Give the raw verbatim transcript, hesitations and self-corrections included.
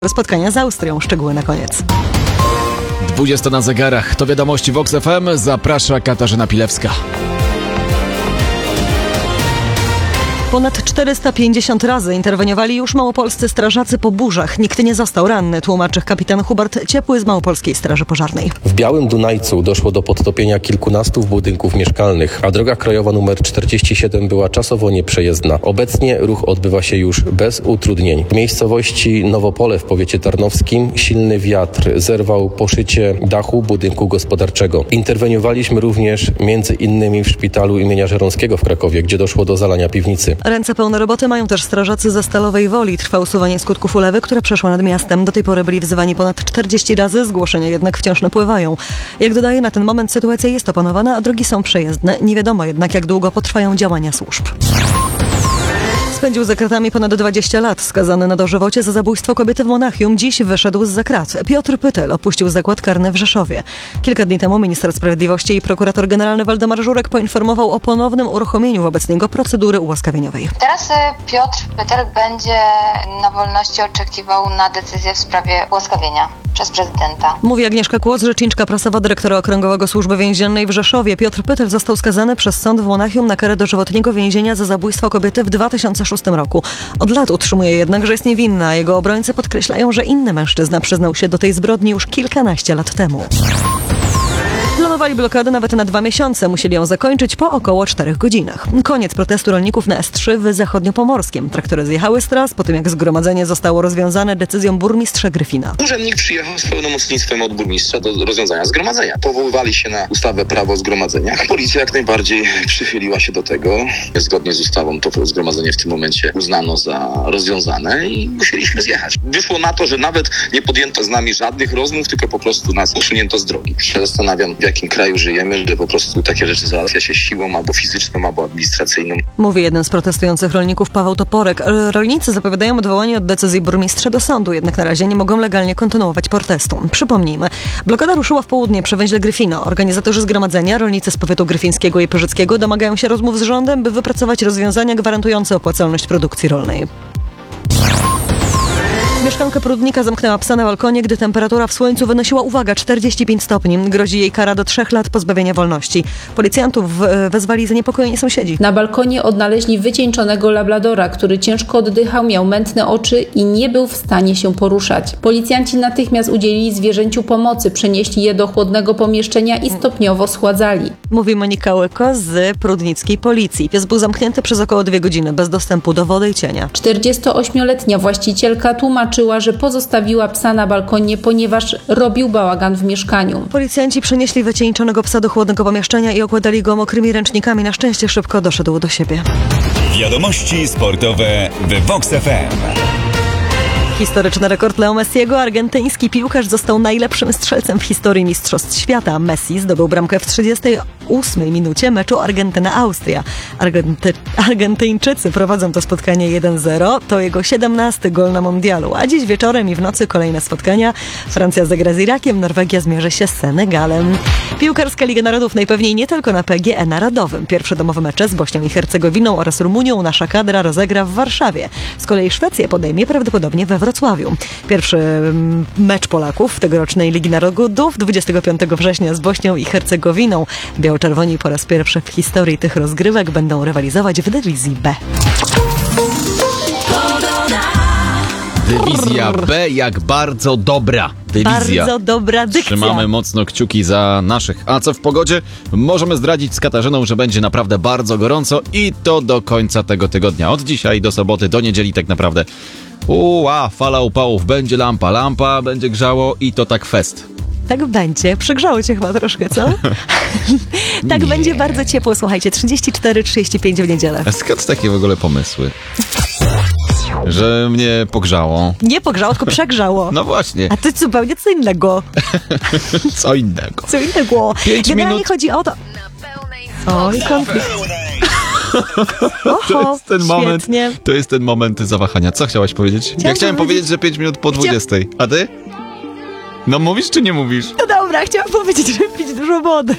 spotkania z Austrią. Szczegóły na koniec. dwudziesta na zegarach. To wiadomości Vox F M. Zaprasza Katarzyna Pilewska. Ponad czterysta pięćdziesiąt razy interweniowali już małopolscy strażacy po burzach. Nikt nie został ranny, tłumaczy kapitan Hubert Ciepły z Małopolskiej Straży Pożarnej. W Białym Dunajcu doszło do podtopienia kilkunastu budynków mieszkalnych, a droga krajowa numer czterdzieści siedem była czasowo nieprzejezdna. Obecnie ruch odbywa się już bez utrudnień. W miejscowości Nowopole w powiecie tarnowskim silny wiatr zerwał poszycie dachu budynku gospodarczego. Interweniowaliśmy również między innymi w szpitalu imienia Żeromskiego w Krakowie, gdzie doszło do zalania piwnicy. Ręce pełne roboty mają też strażacy ze Stalowej Woli. Trwa usuwanie skutków ulewy, która przeszła nad miastem. Do tej pory byli wzywani ponad czterdzieści razy, zgłoszenia jednak wciąż napływają. Jak dodaje, na ten moment sytuacja jest opanowana, a drogi są przejezdne. Nie wiadomo jednak, jak długo potrwają działania służb. Spędził za kratami ponad dwadzieścia lat. Skazany na dożywocie za zabójstwo kobiety w Monachium dziś wyszedł zza krat. Piotr Pytel opuścił zakład karny w Rzeszowie. Kilka dni temu minister sprawiedliwości i prokurator generalny Waldemar Żurek poinformował o ponownym uruchomieniu wobec niego procedury ułaskawieniowej. Teraz Piotr Pytel będzie na wolności oczekiwał na decyzję w sprawie ułaskawienia przez prezydenta. Mówi Agnieszka Kłos, rzeczniczka prasowa dyrektora Okręgowego Służby Więziennej w Rzeszowie. Piotr Pytel został skazany przez sąd w Monachium na karę dożywotniego więzienia za zabójstwo kobiety w dwa tysiące szóstym roku. Od lat utrzymuje jednak, że jest niewinna, a jego obrońcy podkreślają, że inny mężczyzna przyznał się do tej zbrodni już kilkanaście lat temu. Planowali blokadę nawet na dwa miesiące. Musieli ją zakończyć po około czterech godzinach. Koniec protestu rolników na S trzy w Zachodniopomorskiem. Traktory zjechały z tras po tym, jak zgromadzenie zostało rozwiązane decyzją burmistrza Gryfina. Urzędnik przyjechał z pełnomocnictwem od burmistrza do rozwiązania zgromadzenia. Powoływali się na ustawę prawo o zgromadzeniach. Policja jak najbardziej przychyliła się do tego. Zgodnie z ustawą to zgromadzenie w tym momencie uznano za rozwiązane i musieliśmy zjechać. Wyszło na to, że nawet nie podjęto z nami żadnych rozmów, tylko po prostu nas usunięto z drogi. Się zastanawiam, w jakim kraju żyjemy, że po prostu takie rzeczy załatwia się siłą albo fizyczną, albo administracyjną. Mówi jeden z protestujących rolników Paweł Toporek. Rolnicy zapowiadają odwołanie od decyzji burmistrza do sądu, jednak na razie nie mogą legalnie kontynuować protestu. Przypomnijmy, blokada ruszyła w południe przy węźle Gryfino. Organizatorzy zgromadzenia, rolnicy z powiatu gryfińskiego i pyrzyckiego, domagają się rozmów z rządem, by wypracować rozwiązania gwarantujące opłacalność produkcji rolnej. Mieszkanka Prudnika zamknęła psa na balkonie, gdy temperatura w słońcu wynosiła, uwaga, czterdzieści pięć stopni. Grozi jej kara do trzech lat pozbawienia wolności. Policjantów wezwali zaniepokojeni sąsiedzi. Na balkonie odnaleźli wycieńczonego labradora, który ciężko oddychał, miał mętne oczy i nie był w stanie się poruszać. Policjanci natychmiast udzielili zwierzęciu pomocy, przenieśli je do chłodnego pomieszczenia i stopniowo schładzali. Mówi Monika Łyko z prudnickiej policji. Pies był zamknięty przez około dwie godziny, bez dostępu do wody i cienia. czterdziestoośmioletnia właścicielka tłumaczy, że pozostawiła psa na balkonie, ponieważ robił bałagan w mieszkaniu. Policjanci przenieśli wycieńczonego psa do chłodnego pomieszczenia i okładali go mokrymi ręcznikami. Na szczęście szybko doszedł do siebie. Wiadomości sportowe w Vox F M. Historyczny rekord Leo Messiego. Argentyński piłkarz został najlepszym strzelcem w historii Mistrzostw Świata. Messi zdobył bramkę w trzydziestej ósmej minucie meczu Argentyna-Austria. Argenty... Argentyńczycy prowadzą to spotkanie jeden zero. To jego siedemnasty gol na mundialu. A dziś wieczorem i w nocy kolejne spotkania. Francja zagra z Irakiem, Norwegia zmierzy się z Senegalem. Piłkarska Liga Narodów najpewniej nie tylko na P G E Narodowym. Pierwsze domowe mecze z Bośnią i Hercegowiną oraz Rumunią nasza kadra rozegra w Warszawie. Z kolei Szwecję podejmie prawdopodobnie we Wrocławiu. Pierwszy mecz Polaków w tegorocznej Ligi Narodów dwudziestego piątego września z Bośnią i Hercegowiną. Biało-czerwoni po raz pierwszy w historii tych rozgrywek będą rywalizować w dywizji B. Dywizja B jak bardzo dobra dywizja. Bardzo dobra dykcja. Trzymamy mocno kciuki za naszych. A co w pogodzie? Możemy zdradzić z Katarzyną, że będzie naprawdę bardzo gorąco i to do końca tego tygodnia. Od dzisiaj do soboty, do niedzieli tak naprawdę. Uła, fala upałów, będzie lampa, lampa, będzie grzało i to tak fest. Tak będzie. Przegrzało cię chyba troszkę, co? Tak, nie. Będzie bardzo ciepło. Słuchajcie, trzydzieści cztery trzydzieści pięć w niedzielę. A skąd takie w ogóle pomysły? Że mnie pogrzało. Nie pogrzało, tylko przegrzało. No właśnie. A ty zupełnie co innego. Co innego. Co innego. Pięć Generalnie minut. chodzi o to... Oj, konflikt. Oho, To jest ten moment, świetnie. to jest ten moment zawahania. Co chciałaś powiedzieć? Chciałam ja chciałem powiedzieć- powiedzieć, że pięć minut po dwudziestej. A ty? No mówisz czy nie mówisz? No dobra, chciałam powiedzieć, żeby pić dużo wody.